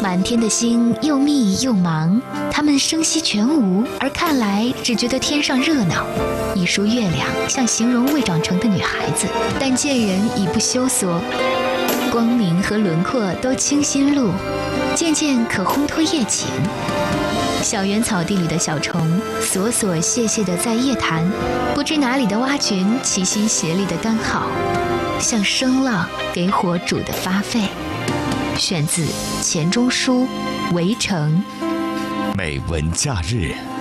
满天的星又密又忙，它们声息全无，而看来只觉得天上热闹。一束月亮像形容未长成的女孩子，但见人已不羞缩，光明和轮廓都清新露，渐渐可烘托夜情。小园草地里的小虫琐琐屑屑地在夜谈，不知哪里的蛙群齐心协力地干耗，像声浪给火煮得发沸。选自钱钟书《围城》。 美文假日。